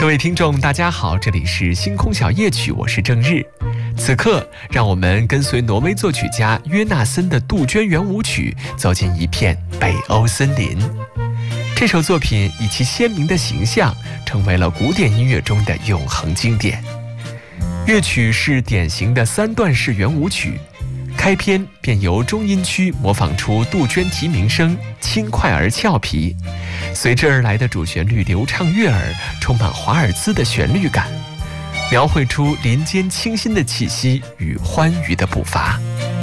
位听众大家好，这里是星空小夜曲，我是郑日。此刻让我们跟随挪威作曲家约纳森的杜鹃圆舞曲走进一片北欧森林。这首作品以其鲜明的形象成为了古典音乐中的永恒经典。乐曲是典型的3段式圆舞曲，开篇便由中音区模仿出杜鹃啼鸣声，轻快而俏皮，随之而来的主旋律流畅悦耳，充满华尔兹的旋律感，描绘出林间清新的气息与欢愉的步伐。